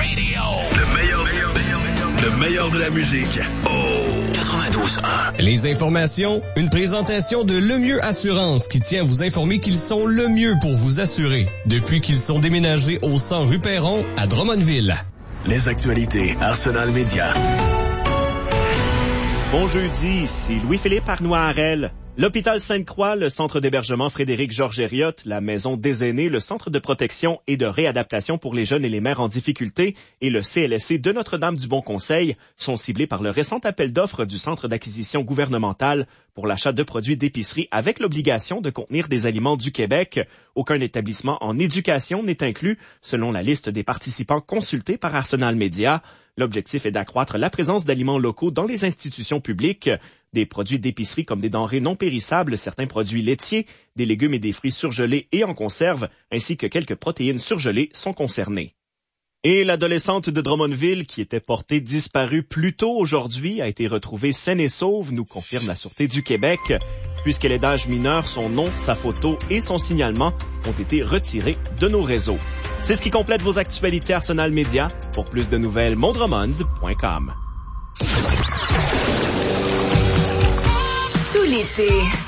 Radio. Le meilleur de la musique. Oh, 92.1. Les informations, une présentation de Le Mieux Assurance qui tient à vous informer qu'ils sont le mieux pour vous assurer depuis qu'ils sont déménagés au 100 rue Perron à Drummondville. Les actualités Arsenal Média. Bon jeudi, ici Louis-Philippe Arnois-Harel. L'hôpital Sainte-Croix, le centre d'hébergement Frédéric-Georges Herriotte, la maison des aînés, le centre de protection et de réadaptation pour les jeunes et les mères en difficulté et le CLSC de Notre-Dame-du-Bon-Conseil sont ciblés par le récent appel d'offres du centre d'acquisition gouvernementale pour l'achat de produits d'épicerie avec l'obligation de contenir des aliments du Québec. Aucun établissement en éducation n'est inclus, selon la liste des participants consultés par Arsenal Média. L'objectif est d'accroître la présence d'aliments locaux dans les institutions publiques. Des produits d'épicerie comme des denrées non périssables, certains produits laitiers, des légumes et des fruits surgelés et en conserve, ainsi que quelques protéines surgelées sont concernés. Et l'adolescente de Drummondville, qui était portée disparue plus tôt aujourd'hui, a été retrouvée saine et sauve, nous confirme la Sûreté du Québec. Puisqu'elle est d'âge mineur, son nom, sa photo et son signalement ont été retirés de nos réseaux. C'est ce qui complète vos actualités Arsenal Média. Pour plus de nouvelles, mondremond.com. Tout l'été,